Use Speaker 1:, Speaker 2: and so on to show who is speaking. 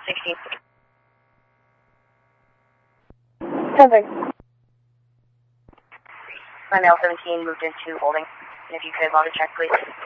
Speaker 1: 16.
Speaker 2: Perfect.
Speaker 1: My male 17 moved into holding. And if you could log a check, please.